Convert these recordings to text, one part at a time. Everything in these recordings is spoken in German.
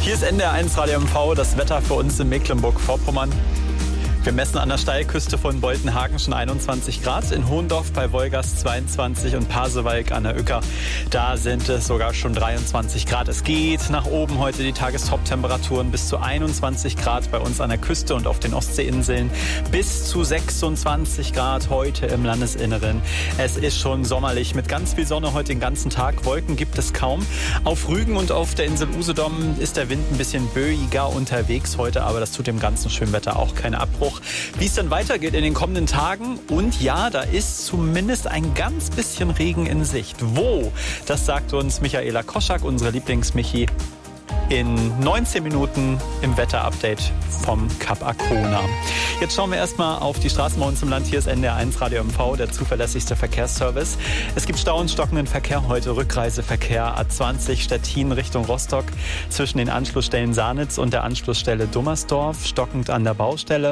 Hier ist NDR1 Radio MV, das Wetter für uns in Mecklenburg-Vorpommern. Wir messen an der Steilküste von Boltenhagen schon 21 Grad, in Hohendorf bei Wolgast 22 und Pasewalk an der Uecker, da sind es sogar schon 23 Grad. Es geht nach oben heute, die Tagestop-Temperaturen bis zu 21 Grad bei uns an der Küste und auf den Ostseeinseln, bis zu 26 Grad heute im Landesinneren. Es ist schon sommerlich mit ganz viel Sonne heute den ganzen Tag. Wolken gibt es kaum. Auf Rügen und auf der Insel Usedom ist der Wind ein bisschen böiger unterwegs heute, aber das tut dem ganzen schönen Wetter auch keinen Abbruch. Wie es dann weitergeht in den kommenden Tagen. Und ja, da ist zumindest ein ganz bisschen Regen in Sicht. Wo? Das sagt uns Michaela Koschak, unsere Lieblingsmichi, in 19 Minuten im Wetterupdate vom Kap Arkona. Jetzt schauen wir erstmal auf die Straßen bei uns im Land. Hier ist NDR1 Radio MV, der zuverlässigste Verkehrsservice. Es gibt Stau und stockenden Verkehr heute. Rückreiseverkehr A20 Stettin Richtung Rostock zwischen den Anschlussstellen Sanitz und der Anschlussstelle Dummersdorf. Stockend an der Baustelle.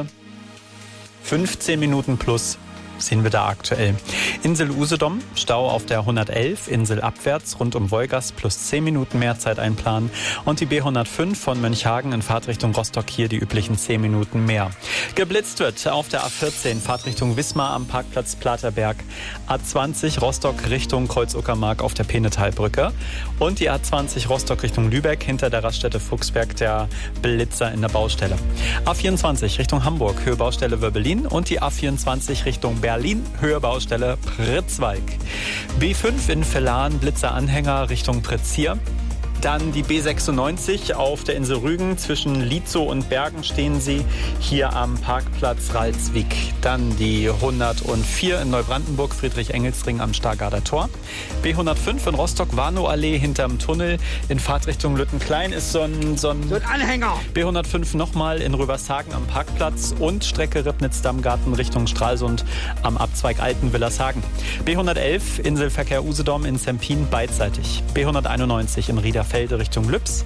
15 Minuten plus sehen wir da aktuell. Insel Usedom, Stau auf der 111, Insel abwärts rund um Wolgast plus 10 Minuten mehr Zeit einplanen. Und die B105 von Mönchhagen in Fahrtrichtung Rostock hier die üblichen 10 Minuten mehr. Geblitzt wird auf der A14 Fahrtrichtung Wismar am Parkplatz Platerberg. A20 Rostock Richtung Kreuz-Uckermark auf der Penetalbrücke. Und die A20 Rostock Richtung Lübeck hinter der Raststätte Fuchsberg der Blitzer in der Baustelle. A24 Richtung Hamburg, Höhe Baustelle Wöbbelin und die A24 Richtung Berlin, Höhe Baustelle Pritzwalk. B5 in Vellan, Blitzeranhänger Richtung Pretzier. Dann die B96 auf der Insel Rügen zwischen Lietzow und Bergen stehen sie hier am Parkplatz Ralswiek. Dann die 104 in Neubrandenburg, Friedrich-Engels-Ring am Stargarder Tor. B105 in Rostock-Warnow-Allee hinterm Tunnel in Fahrtrichtung Lüttenklein ist so ein Anhänger. B105 nochmal in Rövershagen am Parkplatz und Strecke Ribnitz-Dammgarten Richtung Stralsund am Abzweig Altenwillershagen. B111 Inselverkehr Usedom in Zempin beidseitig. B191 in Riederfelde Richtung Lübs,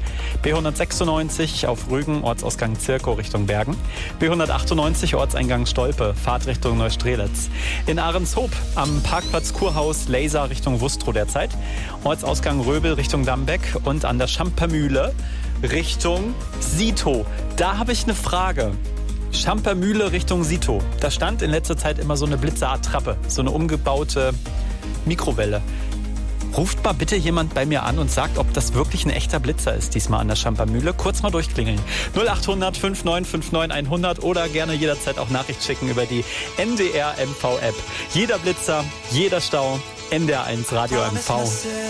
B196 auf Rügen, Ortsausgang Zirkow Richtung Bergen, B198 Ortseingang Stolpe, Fahrtrichtung Neustrelitz. In Ahrenshoop am Parkplatz Kurhaus Laser Richtung Wustrow derzeit, Ortsausgang Röbel Richtung Dambeck und an der Schampermühle Richtung Sito. Da habe ich eine Frage. Schampermühle Richtung Sito. Da stand in letzter Zeit immer so eine Blitzerattrappe, so eine umgebaute Mikrowelle. Ruft mal bitte jemand bei mir an und sagt, ob das wirklich ein echter Blitzer ist, diesmal an der Schampermühle. Kurz mal durchklingeln. 0800 5959 100 oder gerne jederzeit auch Nachricht schicken über die NDR MV App. Jeder Blitzer, jeder Stau, NDR1 Radio MV.